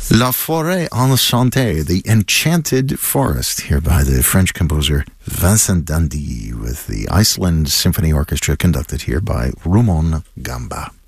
La Forêt Enchantée, the Enchanted Forest, here by the French composer Vincent Dandy with the Iceland Symphony Orchestra, conducted here by Rumon Gamba.